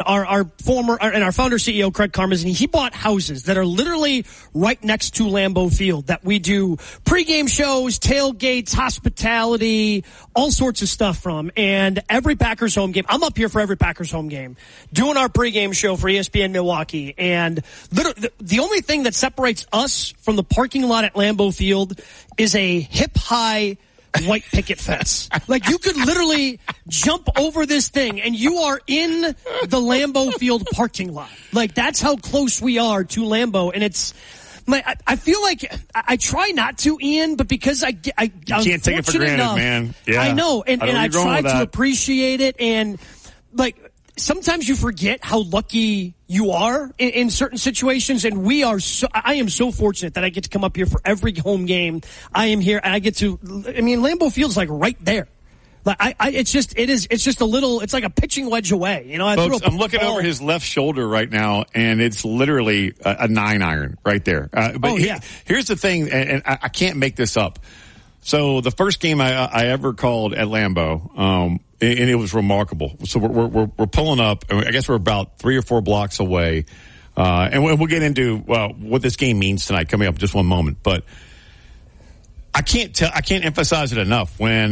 our founder CEO, Craig Karmazin, he bought houses that are literally right next to Lambeau Field that we do pregame shows, tailgates, hospitality, all sorts of stuff from. And every Packers home game, I'm up here for every Packers home game, doing our pregame show for ESPN Milwaukee. And the only thing that separates us from the parking lot at Lambeau Field is a hip-high white picket fence. Like, you could literally jump over this thing and you are in the Lambeau Field parking lot. Like, that's how close we are to Lambeau. And I feel like I try not to, Ian, but because I'm can't take it for granted, man. Yeah. I know. And I try to appreciate it. And like, sometimes you forget how lucky you are in certain situations, and I am so fortunate that I get to come up here for every home game. I am here, and I get to, Lambeau Field's like right there. Like it's just it's like a pitching wedge away. You know, Folks, I'm looking over his left shoulder right now, and it's literally a 9-iron right there. Here's the thing, and I can't make this up. So the first game I ever called at Lambeau, and it was remarkable. So we're pulling up. I guess we're about 3 or 4 blocks away, and we'll get into what this game means tonight coming up in just one moment. But I can't emphasize it enough. When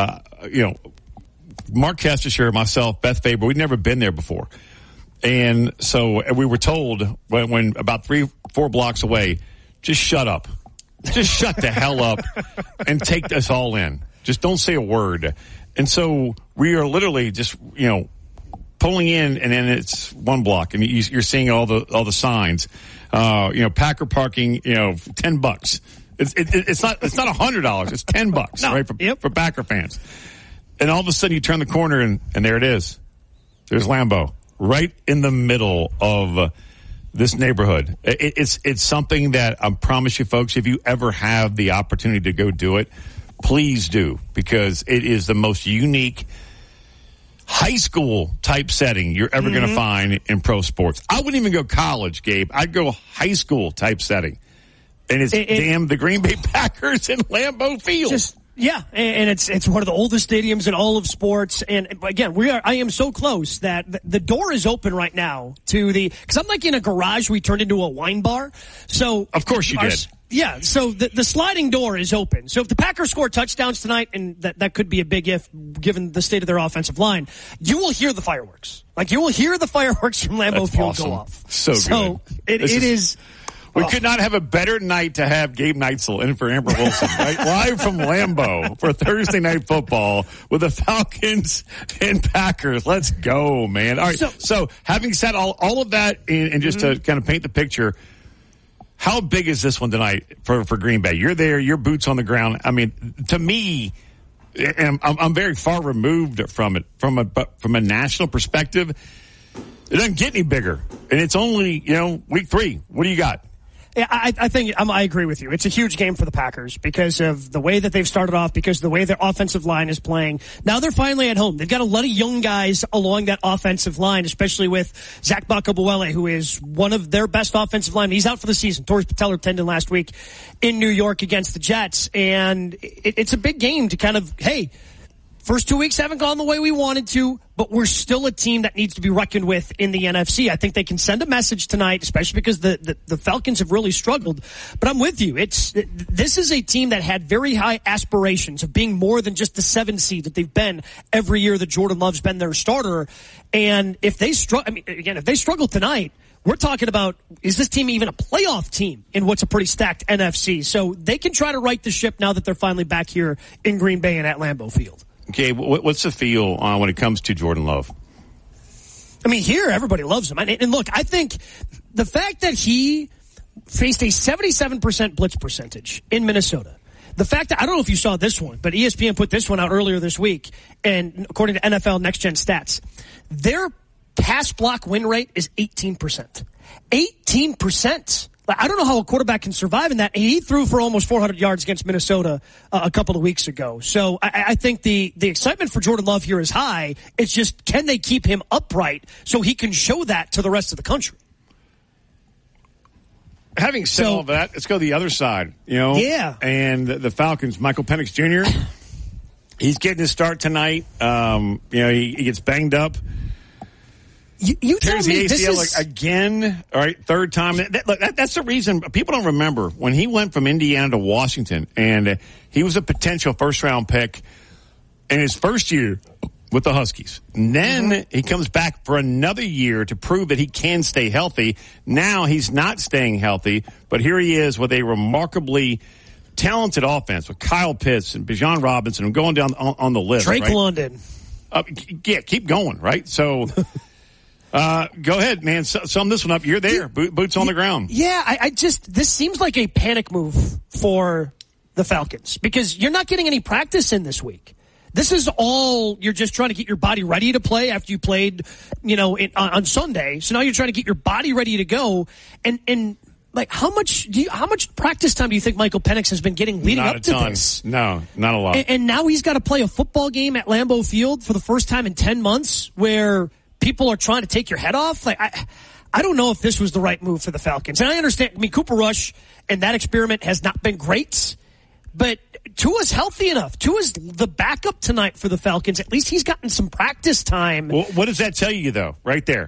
Mark Kestecher, myself, Beth Faber, we'd never been there before, and so we were told when about 3-4 blocks away, just shut up. Just shut the hell up and take this all in. Just don't say a word. And so we are literally just, pulling in, and then it's 1 block, and you're seeing all the signs. Packer parking, $10. It's not $100. It's $10, right? For Packer fans. And all of a sudden you turn the corner and there it is. There's Lambeau right in the middle of this neighborhood. It's something that I promise you, folks, if you ever have the opportunity to go do it, please do, because it is the most unique high school type setting you're ever going to find in pro sports. I wouldn't even go college, Gabe. I'd go high school type setting. And it's the Green Bay Packers in Lambeau Field. And it's one of the oldest stadiums in all of sports. And again, I am so close that the door is open right now because I'm like in a garage we turned into a wine bar. So of course you did. Yeah, so the sliding door is open. So if the Packers score touchdowns tonight, and that could be a big if given the state of their offensive line, you will hear the fireworks. Like, you will hear the fireworks from Lambeau Field go off. So good. It is. We could not have a better night to have Gabe Neitzel in for Amber Wilson, right? Live from Lambeau for Thursday Night Football with the Falcons and Packers. Let's go, man. All right. So having said all of that, and just to kind of paint the picture, how big is this one tonight for Green Bay? You're there, your boots on the ground. I mean, to me, and I'm very far removed from it, from a national perspective. It doesn't get any bigger, and it's only week 3. What do you got? Yeah, I think I agree with you. It's a huge game for the Packers because of the way that they've started off, because of the way their offensive line is playing. Now they're finally at home. They've got a lot of young guys along that offensive line, especially with Zach Bakabuele, who is one of their best offensive linemen. He's out for the season. Tore his patellar tendon last week in New York against the Jets. And it's a big game to kind of, hey, first 2 weeks haven't gone the way we wanted to, but we're still a team that needs to be reckoned with in the NFC. I think they can send a message tonight, especially because the Falcons have really struggled. But I'm with you. This is a team that had very high aspirations of being more than just the 7 seed that they've been every year that Jordan Love's been their starter. And if they struggle tonight, we're talking about, is this team even a playoff team in what's a pretty stacked NFC? So they can try to right the ship now that they're finally back here in Green Bay and at Lambeau Field. Okay, what's the feel when it comes to Jordan Love? I mean, here, everybody loves him. And look, I think the fact that he faced a 77% blitz percentage in Minnesota, the fact that, I don't know if you saw this one, but ESPN put this one out earlier this week, and according to NFL Next Gen Stats, their pass block win rate is 18%. 18%. I don't know how a quarterback can survive in that. He threw for almost 400 yards against Minnesota a couple of weeks ago. So I think the excitement for Jordan Love here is high. It's just, can they keep him upright so he can show that to the rest of the country? Having said all that, let's go the other side, Yeah. And the Falcons, Michael Penix Jr., he's getting his start tonight. He gets banged up. You tell tears me the ACL this is again. All right, third time. That's the reason people don't remember when he went from Indiana to Washington, and he was a potential first-round pick in his first year with the Huskies. And then he comes back for another year to prove that he can stay healthy. Now he's not staying healthy, but here he is with a remarkably talented offense with Kyle Pitts and Bijan Robinson. I'm going down on the list. Drake right? London. Yeah, keep going, right? So go ahead, man. Sum this one up. You're there. Boots on the ground. Yeah, this seems like a panic move for the Falcons because you're not getting any practice in this week. This is all you're just trying to get your body ready to play after you played, on Sunday. So now you're trying to get your body ready to go. And like, how much practice time do you think Michael Penix has been getting leading up to this? No, not a lot. And now he's got to play a football game at Lambeau Field for the first time in 10 months where people are trying to take your head off. Like, I don't know if this was the right move for the Falcons. And I understand, Cooper Rush and that experiment has not been great, but Tua's healthy enough. Tua's the backup tonight for the Falcons. At least he's gotten some practice time. Well, what does that tell you, though, right there?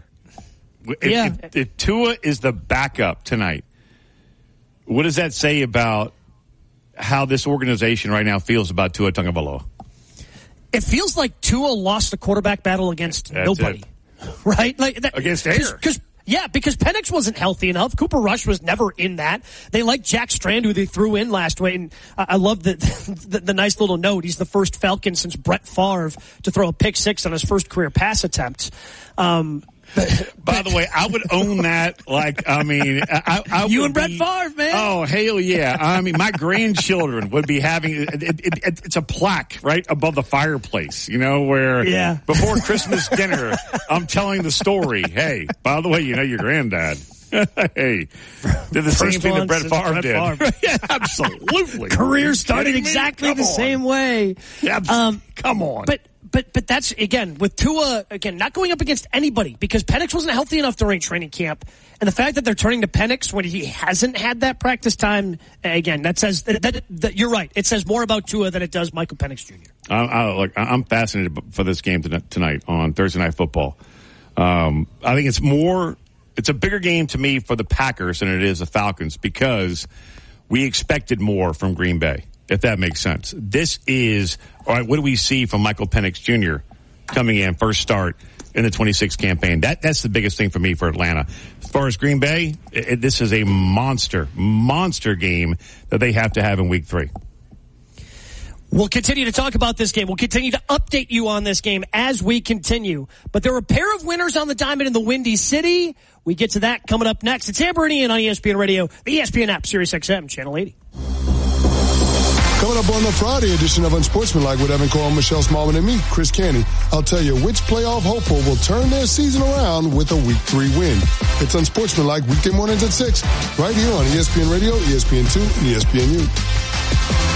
If Tua is the backup tonight, what does that say about how this organization right now feels about Tua Tagovailoa? It feels like Tua lost the quarterback battle against nobody. Right? Like that, against air. Because Penix wasn't healthy enough. Cooper Rush was never in that. They like Jack Strand, who they threw in last week. And I love the nice little note. He's the first Falcon since Brett Favre to throw a pick six on his first career pass attempt. By the way, I would own that. Like, I mean, I you and Brett Favre, man. Oh, hell yeah. I mean, my grandchildren would be having, it's a plaque right above the fireplace, where before Christmas dinner, I'm telling the story. Hey, by the way, your granddad. Hey, did the same thing that Brett Favre did. Yeah, absolutely. Career started exactly the same way. Come on. But that's, again, with Tua, not going up against anybody because Penix wasn't healthy enough during training camp. And the fact that they're turning to Penix when he hasn't had that practice time, again, that says that you're right. It says more about Tua than it does Michael Penix Jr. I'm fascinated for this game tonight on Thursday Night Football. I think it's a bigger game to me for the Packers than it is the Falcons because we expected more from Green Bay. If that makes sense. This is, all right, what do we see from Michael Penix Jr. coming in, first start in the 26 campaign? That's the biggest thing for me for Atlanta. As far as Green Bay, this is a monster game that they have to have in week 3. We'll continue to talk about this game. We'll continue to update you on this game as we continue. But there were a pair of winners on the diamond in the Windy City. We get to that coming up next. It's Amber and Ian on ESPN Radio, the ESPN app, Sirius XM, Channel 80. Coming up on the Friday edition of Unsportsmanlike with Evan Cole, Michelle Smallman, and me, Chris Canty, I'll tell you which playoff hopeful will turn their season around with a Week 3 win. It's Unsportsmanlike weekday mornings at 6, right here on ESPN Radio, ESPN2, and ESPNU.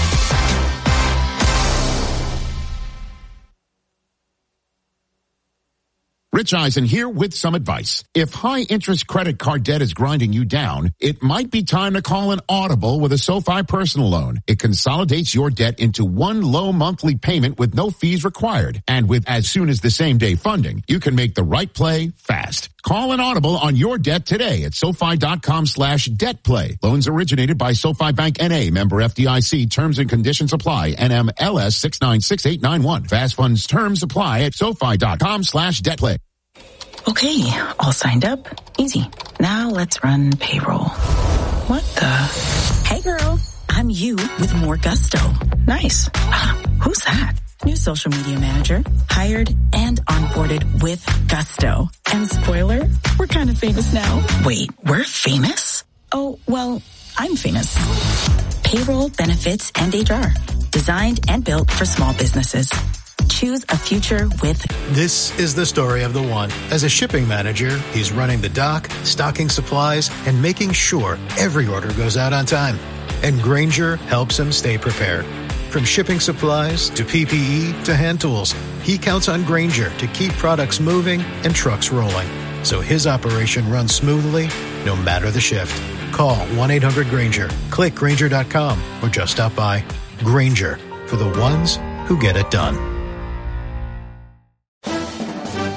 Rich Eisen here with some advice. If high-interest credit card debt is grinding you down, it might be time to call an Audible with a SoFi personal loan. It consolidates your debt into one low monthly payment with no fees required. And with as soon as the same-day funding, you can make the right play fast. Call an Audible on your debt today at SoFi.com/debtplay. Loans originated by SoFi Bank N.A. Member FDIC. Terms and conditions apply. NMLS 696891. Fast funds terms apply at SoFi.com/debtplay. Okay, all signed up. Easy. Now let's run payroll. What the? Hey girl, I'm you with more gusto. Nice. Who's that? New social media manager. Hired and onboarded with gusto. And spoiler, we're kind of famous now. Wait, we're famous? Oh, well, I'm famous. Payroll, benefits, and HR. Designed and built for small businesses. Choose a future with... This is the story of the one. As a shipping manager, he's running the dock, stocking supplies, and making sure every order goes out on time. And Grainger helps him stay prepared. From shipping supplies to PPE to hand tools, he counts on Grainger to keep products moving and trucks rolling. So his operation runs smoothly, no matter the shift. Call 1-800-GRAINGER, click Grainger.com, or just stop by. Grainger, for the ones who get it done.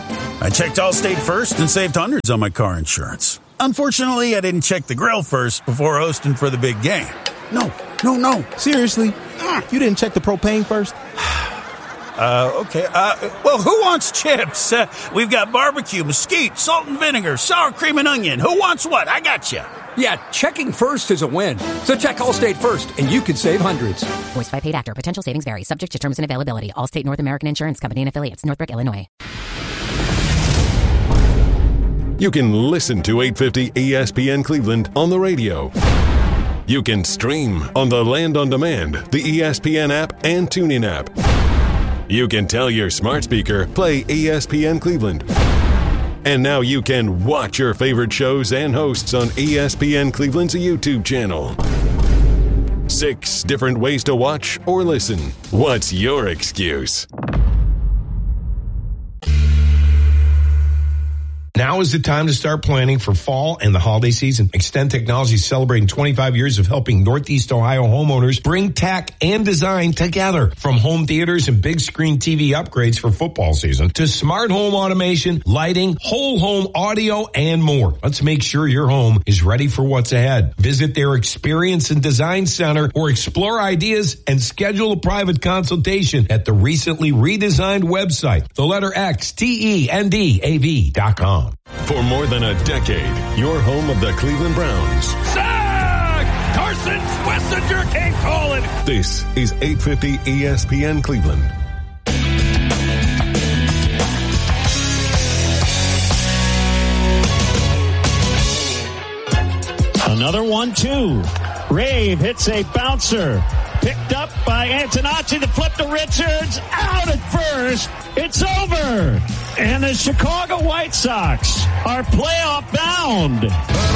I checked Allstate first and saved hundreds on my car insurance. Unfortunately, I didn't check the grill first before hosting for the big game. No. Seriously? You didn't check the propane first? Okay. Well, who wants chips? We've got barbecue, mesquite, salt and vinegar, sour cream and onion. Who wants what? I got you. Yeah, checking first is a win. So check Allstate first, and you could save hundreds. Voiced by paid actor. Potential savings vary. Subject to terms and availability. Allstate North American Insurance Company and affiliates. Northbrook, Illinois. You can listen to 850 ESPN Cleveland on the radio. You can stream on the Land on Demand, the ESPN app, and TuneIn app. You can tell your smart speaker, play ESPN Cleveland. And now you can watch your favorite shows and hosts on ESPN Cleveland's YouTube channel. 6 different ways to watch or listen. What's your excuse? Now is the time to start planning for fall and the holiday season. Extend Technology is celebrating 25 years of helping Northeast Ohio homeowners bring tech and design together. From home theaters and big screen TV upgrades for football season to smart home automation, lighting, whole home audio, and more. Let's make sure your home is ready for what's ahead. Visit their Experience and Design Center or explore ideas and schedule a private consultation at the recently redesigned website, the letter X, TENDAV.com. For more than a decade, your home of the Cleveland Browns. Sack! Carson Schlesinger came calling. This is 850 ESPN Cleveland. Another 1-2. Rave hits a bouncer. Picked up by Antonacci, the flip to Richards, out at first. It's over. And the Chicago White Sox are playoff bound.